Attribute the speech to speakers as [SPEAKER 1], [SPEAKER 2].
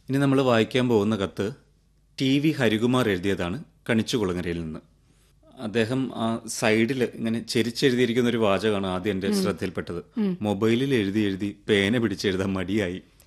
[SPEAKER 1] ഇനി നമ്മൾ വായിക്കാൻ പോകുന്ന കത്ത് ടി.വി. ഹരികുമാർ എഴുതിയതാണ് കണിച്ചുകുളങ്ങരയിൽ നിന്ന്. അദ്ദേഹം ആ സൈഡിൽ ഇങ്ങനെ ചെരിച്ചെഴുതിയിരിക്കുന്ന ഒരു വാചകമാണ് ആദ്യം എൻ്റെ ശ്രദ്ധയിൽപ്പെട്ടത്. മൊബൈലിൽ എഴുതി എഴുതി പേന പിടിച്ചെഴുതാൻ മടിയായി.